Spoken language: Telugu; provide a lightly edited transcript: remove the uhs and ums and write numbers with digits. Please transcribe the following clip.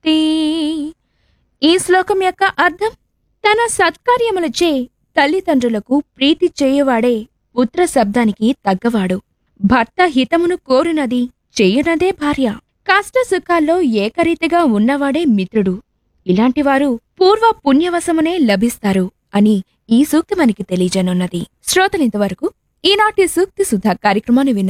భక్తి. ఈ శ్లోకం యొక్క అర్థం, తన సత్కార్యములచే తల్లిదండ్రులకు ప్రీతి చేయువాడే పుత్ర శబ్దానికి తగ్గవాడు. భర్త హితమును కోరునది చెయ్యునదే భార్య. కష్ట సుఖాల్లో ఏకరీతిగా ఉన్నవాడే మిత్రుడు. ఇలాంటివారు పూర్వ పుణ్యవశమునే లభిస్తారు అని ఈ సూక్తి మనకి తెలియజేయనున్నది. శ్రోతలింతవరకు ఈనాటి సూక్తి సుధా కార్యక్రమాన్ని విన్నారు.